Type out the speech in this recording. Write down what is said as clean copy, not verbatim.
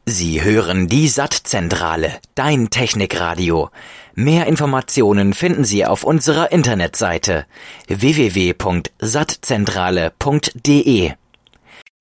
Sie hören die Sattzentrale, dein Technikradio. Mehr Informationen finden Sie auf unserer Internetseite www.sattzentrale.de.